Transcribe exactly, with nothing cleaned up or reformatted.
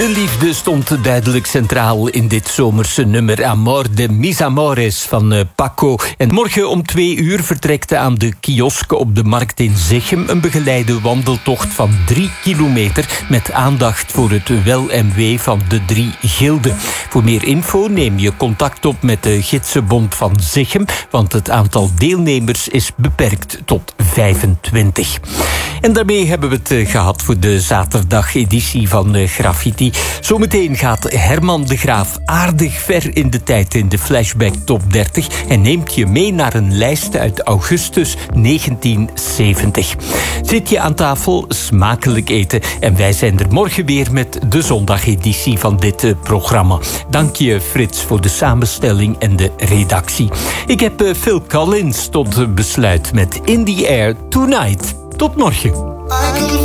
De liefde stond duidelijk centraal in dit zomerse nummer Amor de Mis Amores van uh, Paco. En morgen om twee uur vertrekt aan de kiosk op de markt in Zichem een begeleide wandeltocht van drie kilometer met aandacht voor het wel en wee van de drie gilden. Voor meer info neem je contact op met de Gidsenbond van Zichem, want het aantal deelnemers is beperkt tot vijfentwintig. En daarmee hebben we het uh, gehad voor de zaterdageditie van uh, Graffiti. Zometeen gaat Herman de Graaf aardig ver in de tijd in de Flashback Top dertig en neemt je mee naar een lijst uit augustus negentien zeventig. Zit je aan tafel, smakelijk eten en wij zijn er morgen weer met de zondageditie van dit uh, programma. Dank je Frits voor de samenstelling en de redactie. Ik heb uh, Phil Collins tot besluit met In the Air Tonight. Tot morgen.